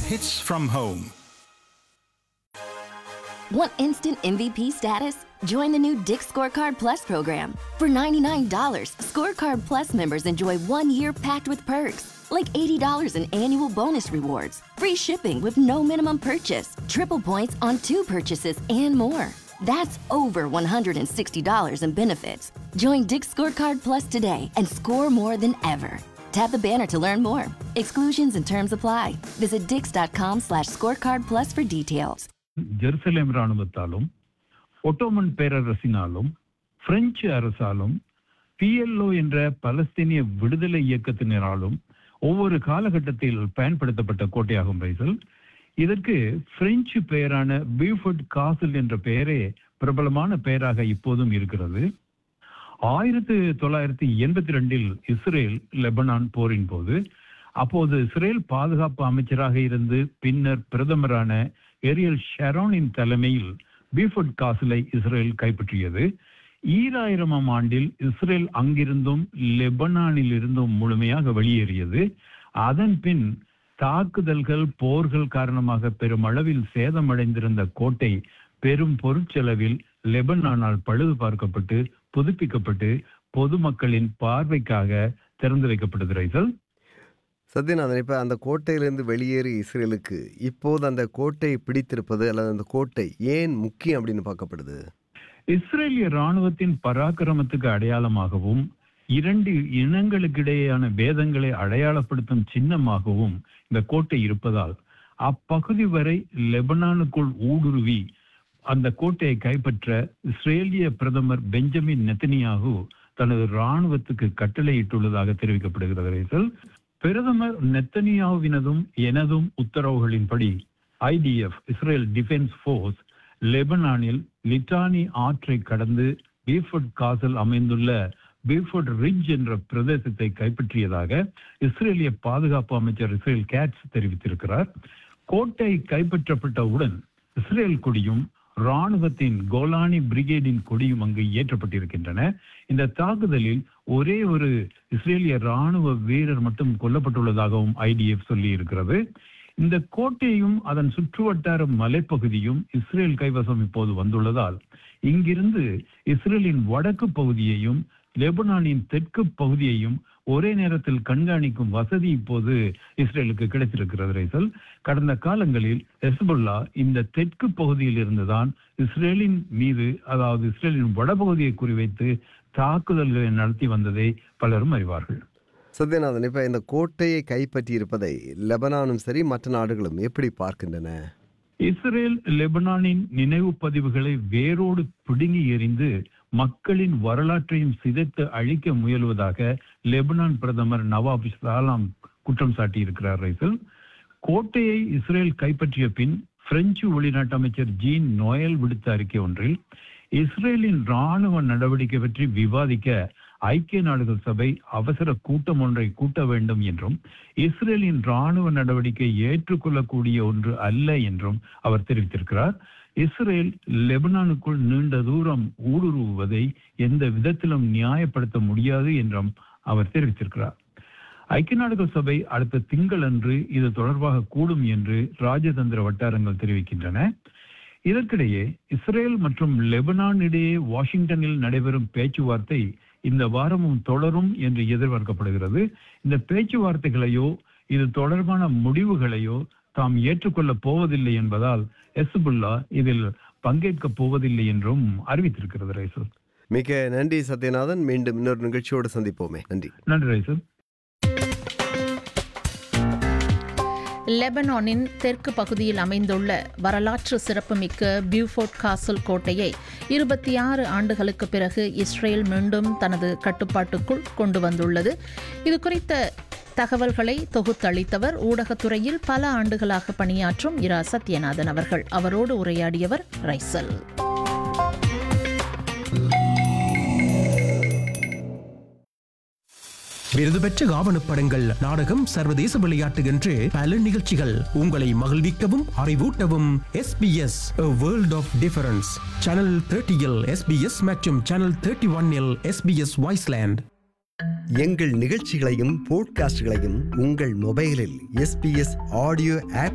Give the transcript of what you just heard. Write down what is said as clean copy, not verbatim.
hits from home. Want instant MVP status? Join the new Dick's Scorecard Plus program. For $99, Scorecard Plus members enjoy 1 year packed with perks, like $80 in annual bonus rewards, free shipping with no minimum purchase, triple points on 2 purchases, and more. That's over $160 in benefits. Join Dick's Scorecard Plus today and score more than ever. Tap the banner to learn more. Exclusions and terms apply. Visit dix.com/scorecardplus for details. Jerusalem இராணுவத்தாலும் Ottoman பேரரசினாலும் French அரசாலும் PLO என்ற பலஸ்தீனிய விடுதலை இயக்கத்தினராலும் ஒவ்வொரு காலகட்டத்தில் பயன்படுத்தப்பட்ட கோட்டையாகும் ரைசல். இதற்கு French பெயரான Beaufort castle என்ற பெயரே பிரபலமான பெயராக இப்போதும் இருக்கிறது. 1982 இஸ்ரேல் லெபனான் போரின் போது அப்போது இஸ்ரேல் பாதுகாப்பு அமைச்சராக இருந்து பின்னர் பிரதமரான ஏரியல் ஷரோனின் தலைமையில் பியூஃபோர்ட் காசலை இஸ்ரேல் கைப்பற்றியது. 2000ஆம் ஆண்டில் இஸ்ரேல் அங்கிருந்தும் லெபனானில் இருந்தும் முழுமையாக வெளியேறியது. அதன் பின் தாக்குதல்கள் போர்கள் காரணமாக பெருமளவில் சேதமடைந்திருந்த கோட்டை பெரும் பொருட்செலவில் லெபனானால் பழுது பார்க்கப்பட்டு புதுப்பிக்கப்பட்டு பொதுமக்களின் பார்வைக்காக திறந்து வைக்கப்பட்டது ரைசல். சத்யநாதன், இப்போ அந்த கோட்டையிலிருந்து வெளியேறி இஸ்ரேலுக்கு இப்போது அந்த கோட்டை பிடித்திருப்பது அல்லது அந்த கோட்டை ஏன் முக்கியம் அப்படின்னு பார்க்கப்படுது? இஸ்ரேலிய இராணுவத்தின் பராக்கிரமத்துக்கு அடையாளமாகவும் 2 இனங்களுக்கிடையேயான பேதங்களை அடையாளப்படுத்தும் சின்னமாகவும் இந்த கோட்டை இருப்பதால் அப்பகுதி வரை லெபனானுக்குள் ஊடுருவி அந்த கோட்டையை கைப்பற்ற இஸ்ரேலிய பிரதமர் பெஞ்சமின் நெத்தனியாகு தனது இராணுவத்துக்கு கட்டளையிட்டுள்ளதாக தெரிவிக்கப்படுகிறது. பிரதமர் நெத்தனியாவினதும் எனதும் உத்தரவுகளின்படி IDF இஸ்ரேல் டிஃபென்ஸ் போர்ஸ் லெபனானில் லிட்டானி ஆற்றை கடந்து பியூஃபோர்ட் காசல் அமைந்துள்ள பியூஃபோர்ட் ரிட்ஜ் என்ற பிரதேசத்தை கைப்பற்றியதாக இஸ்ரேலிய பாதுகாப்பு அமைச்சர் இஸ்ரேல் கேட்ஸ் தெரிவித்திருக்கிறார். கோட்டை கைப்பற்றப்பட்டவுடன் இஸ்ரேல் கொடியும் இராணுவத்தின் கோலானி பிரிகேடின் கொடியும் அங்கு ஏற்றப்பட்டிருக்கின்றன. இந்த தாக்குதலில் ஒரே ஒரு இஸ்ரேலிய இராணுவ வீரர் மட்டும் கொல்லப்பட்டுள்ளதாகவும் IDF சொல்லி இருக்கிறது. இந்த கோட்டையும் அதன் சுற்றுவட்டார மலைப்பகுதியும் இஸ்ரேல் கைவசம் இப்போது வந்துள்ளதால் இங்கிருந்து இஸ்ரேலின் வடக்கு பகுதியையும் லெபனானின் தெற்கு பகுதியையும் ஒரே நேரத்தில் கண்காணிக்கும் வசதி இப்போது இஸ்ரேலுக்கு கிடைத்திருக்கிறது ரைசல். கடந்த காலங்களில் ஹெஸ்புல்லா இந்த தெற்கு பகுதியில் இருந்துதான் இஸ்ரேலின் மீது, அதாவது இஸ்ரேலின் வடபகுதியை குறிவைத்து தாக்குதல்களை நடத்தி வந்ததை பலரும் அறிவார்கள். சத்யநாதன், இப்போ இந்த கோட்டையை கைப்பற்றி இருப்பதை லெபனானும் சரி மற்ற நாடுகளும் எப்படி பார்க்கின்றன? இஸ்ரேல் லெபனானின் நினைவு பதிவுகளை வேரோடு பிடுங்கி எறிந்து மக்களின் வரலாற்றையும் சிதைத்து அழிக்க முயல்வதாக லெபனான் பிரதமர் நவாப் சலாம் குற்றம் சாட்டியிருக்கிறார் ரைசல். கோட்டையை இஸ்ரேல் கைப்பற்றிய பின் பிரெஞ்சு வெளிநாட்டு அமைச்சர் ஜீன் நோயல் விடுத்த அறிக்கை ஒன்றில் இஸ்ரேலின் இராணுவ நடவடிக்கை பற்றி விவாதிக்க ஐக்கிய நாடுகள் சபை அவசர கூட்டம் ஒன்றை கூட்ட வேண்டும் என்றும் இஸ்ரேலின் இராணுவ நடவடிக்கை ஏற்றுக்கொள்ளக்கூடிய ஒன்று அல்ல என்றும் அவர் தெரிவித்திருக்கிறார். இஸ்ரேல் லெபனானுக்குள் நீண்ட தூரம் ஊடுருவுவதை எந்த விதத்திலும் நியாயப்படுத்த முடியாது என்றும் அவர் தெரிவித்திருக்கிறார். ஐக்கிய நாடுகள் சபை அடுத்த திங்களன்று இது தொடர்பாக கூடும் என்று ராஜதந்திர வட்டாரங்கள் தெரிவிக்கின்றன. இதற்கிடையே இஸ்ரேல் மற்றும் லெபனான் இடையே வாஷிங்டனில் நடைபெறும் பேச்சுவார்த்தை இந்த வாரமும் தொடரும் என்று எதிர்பார்க்கப்படுகிறது. இந்த பேச்சுவார்த்தைகளையோ இது தொடர்பான முடிவுகளையோ தாம் ஏற்றுக்கொள்ளப் போவதில்லை என்பதால் ஹெஸ்புல்லா இதில் பங்கேற்கப் போவதில்லை என்றும் அறிவித்திருக்கிறது ரைசல். மிக நன்றி சத்யநாதன். மீண்டும் இன்னொரு நிகழ்ச்சியோடு சந்திப்போமே. நன்றி. நன்றி ரைசல். லெபனானின் தெற்கு பகுதியில் அமைந்துள்ள வரலாற்று சிறப்புமிக்க பியூஃபோர்ட் காசல் கோட்டையை 26 ஆண்டுகளுக்கு பிறகு இஸ்ரேல் மீண்டும் தனது கட்டுப்பாட்டுக்குள் கொண்டு வந்துள்ளது. இது குறித்த தகவல்களை தொகுத்தளித்தவர் ஊடகத்துறையில் பல ஆண்டுகளாக பணியாற்றும் இரா சத்யநாதன் அவர்கள். அவரோடு உரையாடியவர் ரைசல். விருது பெற்ற ஆவணப்படங்கள், நாடகம், சர்வதேச விளையாட்டு என்று பல நிகழ்ச்சிகள் உங்களை மகிழ்விக்கவும் அறிவூட்டவும் SBS A World of Difference channel 30 SBS மற்றும் சேனல் 31 SBS வாய்ஸ்லேண்ட். எங்கள் நிகழ்ச்சிகளையும் போட்காஸ்டுகளையும் உங்கள் மொபைலில் SBS ஆடியோ ஆப்